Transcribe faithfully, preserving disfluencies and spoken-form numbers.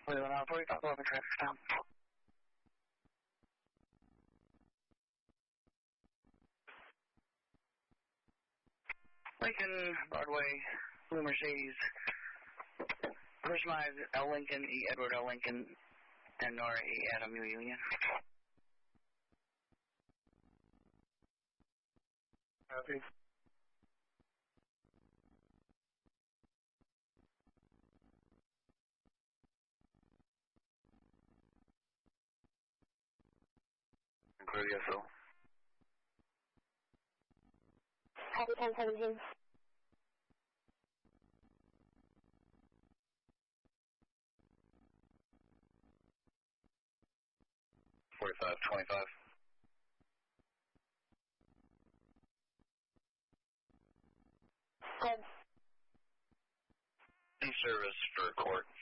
Cleveland out forty-five eleven traffic stop. Lincoln, Broadway, Blue Mercedes. Personalized L. Lincoln, E. Edward L. Lincoln, and Nora E. Adam U. Union. Copy. Clear the S O. Copy ten seventeen. forty-five twenty-five. Good. In service for court.